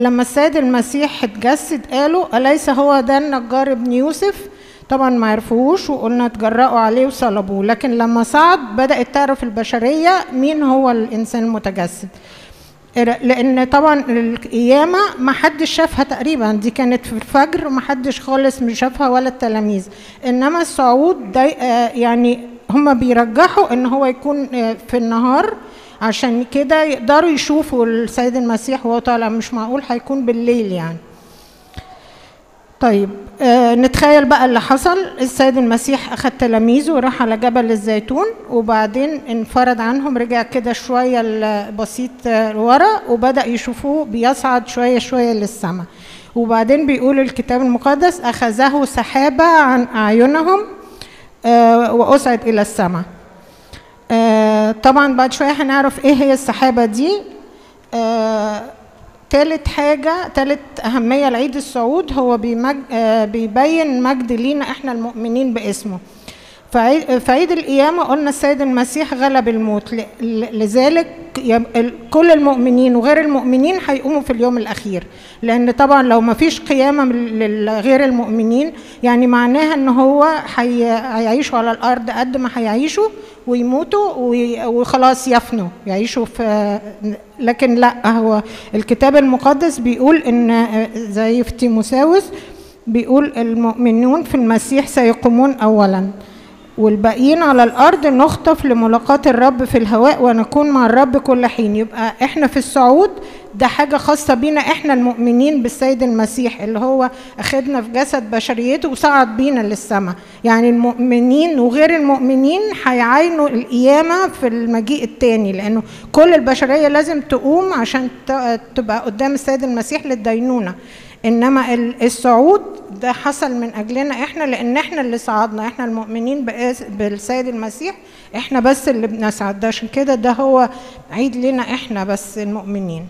لما السيد المسيح اتجسد قالوا أليس هو ده النجار ابن يوسف؟ طبعا ما عرفوهوش وقلنا اتجرأوا عليه وصلبوه، لكن لما صعد بدأت تعرف البشرية مين هو الإنسان المتجسد، لأن طبعا القيامة ما حدش شافها تقريبا، دي كانت في الفجر وما حدش خالص مش شافها ولا التلاميذ، إنما الصعود ده يعني هم بيرجحوا إن هو يكون في النهار عشان كده يقدروا يشوفوا السيد المسيح وهو طالع، مش معقول هيكون بالليل يعني. طيب نتخيل بقى اللي حصل. السيد المسيح أخذ تلاميذه وراح على جبل الزيتون، وبعدين انفرد عنهم، رجع كده شوية بسيط ورا وبدأ يشوفوه بيصعد شوية شوية للسماء، وبعدين بيقول الكتاب المقدس أخذه سحابة عن أعينهم وأصعد إلى السماء. طبعا بعد شوية هنعرف إيه هي السحابة دي. ثالث حاجة، ثالث أهمية لعيد الصعود هو بيبين مجد لينا إحنا المؤمنين باسمه. في عيد القيامة قلنا السيد المسيح غلب الموت، لذلك كل المؤمنين وغير المؤمنين هيقوموا في اليوم الأخير، لأن طبعا لو ما فيش قيامة لغير المؤمنين يعني معناها إن هو هيعيشوا على الأرض قد ما هيعيشوا ويموتوا وخلاص يفنوا يعيشوا في، لكن لا، هو الكتاب المقدس بيقول إن زي في تيموثاوس بيقول المؤمنون في المسيح سيقومون أولا والباقيين على الأرض نخطف لملاقاة الرب في الهواء ونكون مع الرب كل حين. يبقى احنا في الصعود ده حاجة خاصة بينا احنا المؤمنين بالسيد المسيح اللي هو أخدنا في جسد بشريته وصعد بينا للسماء. يعني المؤمنين وغير المؤمنين هيعاينوا القيامة في المجيء التاني، لأنه كل البشرية لازم تقوم عشان تبقى قدام السيد المسيح للدينونة، إنما الصعود ده حصل من أجلنا إحنا، لأن إحنا اللي صعدنا، إحنا المؤمنين بالسيد المسيح إحنا بس اللي بنسعد، ده عشان كده ده هو عيد لنا إحنا بس المؤمنين.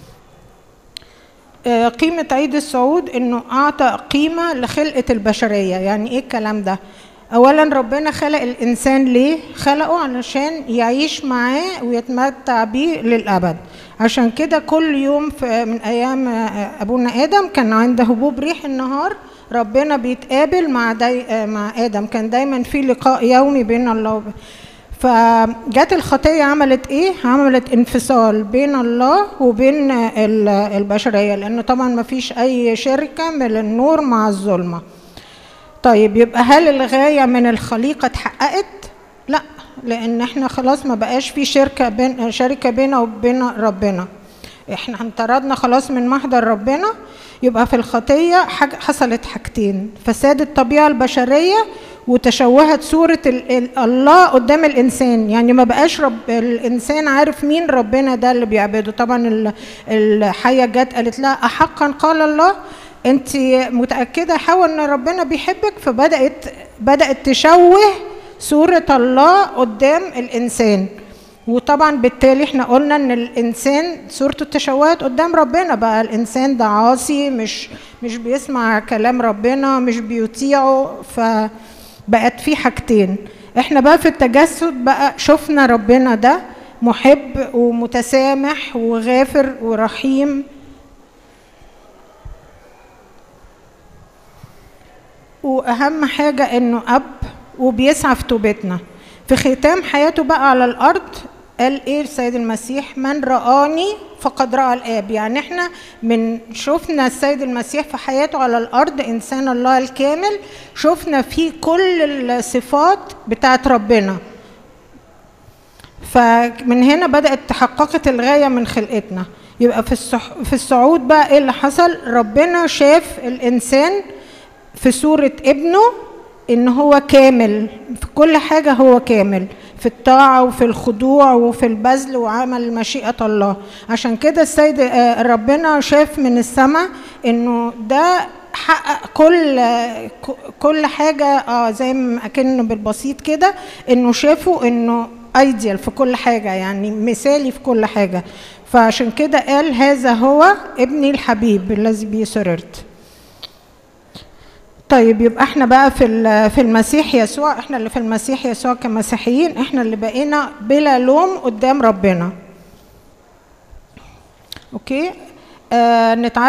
قيمة عيد الصعود إنه أعطى قيمة لخلقة البشرية. يعني إيه الكلام ده؟ أولا ربنا خلق الإنسان ليه؟ خلقه علشان يعيش معاه ويتمتع بيه للأبد. عشان كده كل يوم من أيام أبونا آدم كان عند هبوب ريح النهار ربنا بيتقابل مع آدم، كان دايما في لقاء يومي بين الله فجت الخطية عملت إيه؟ عملت انفصال بين الله وبين البشرية، لأنه طبعا ما فيش أي شركة من النور مع الظلمة. طيب يبقى هل الغاية من الخليقة اتحققت؟ لا، لأن احنا خلاص ما بقاش في شركة بينا وبين ربنا، احنا انطردنا خلاص من محضر ربنا. يبقى في الخطية حصلت حاجتين: فساد الطبيعة البشرية وتشوهت صورة الله قدام الإنسان. يعني ما بقاش الإنسان عارف مين ربنا ده اللي بيعبده. طبعا الحية جت قالت لها أحقا قال الله، انت متأكدة حاول ان ربنا بيحبك؟ فبدأت تشوه صورة الله قدام الإنسان، وطبعا بالتالي احنا قلنا ان الإنسان صورته تشوهت قدام ربنا، بقى الإنسان ده عاصي، مش بيسمع كلام ربنا، مش بيطيعه، فبقت في حاجتين. احنا بقى في التجسد بقى شفنا ربنا ده محب ومتسامح وغافر ورحيم، وأهم حاجة إنه أب وبيسعى في توبتنا. في ختام حياته بقى على الأرض قال إيه السيد المسيح؟ من رآني فقد رأى الآب. يعني إحنا شفنا السيد المسيح في حياته على الأرض إنسان الله الكامل، شفنا فيه كل الصفات بتاعت ربنا. فمن هنا بدأت تحققت الغاية من خلقتنا. يبقى في الصعود بقى إيه اللي حصل؟ ربنا شاف الإنسان في صورة ابنه إن هو كامل في كل حاجة، هو كامل في الطاعة وفي الخضوع وفي البذل وعمل مشيئة الله. عشان كده السيد ربنا شاف من السماء إنه ده حقق كل حاجة، زي ما أكنه بالبسيط كده إنه شافه إنه ايديال في كل حاجة، يعني مثالي في كل حاجة. فعشان كده قال هذا هو ابني الحبيب الذي بي سررت. طيب يبقى احنا بقى في المسيح يسوع، احنا اللي في المسيح يسوع كمسيحيين احنا اللي بقينا بلا لوم قدام ربنا. اوكي، نتعلم